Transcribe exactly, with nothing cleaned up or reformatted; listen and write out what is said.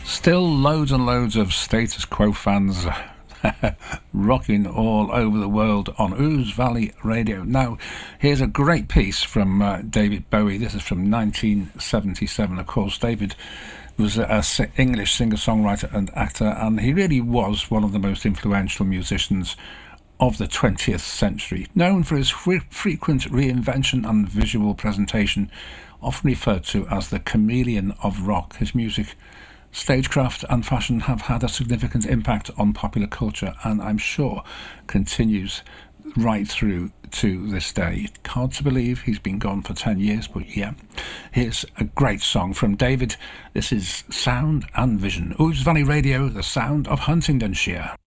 Still loads and loads of Status Quo fans rocking all over the world on Ouse Valley Radio. Now, here's a great piece from uh, David Bowie. This is from nineteen seventy-seven. Of course, David was an English singer-songwriter and actor, and he really was one of the most influential musicians of the twentieth century, known for his fre- frequent reinvention and visual presentation, often referred to as the chameleon of rock. His music, stagecraft and fashion have had a significant impact on popular culture, and I'm sure continues right through to this day. Hard to believe he's been gone for ten years, but yeah. Here's a great song from David. This is Sound and Vision. Ouse Valley Radio, the sound of Huntingdonshire.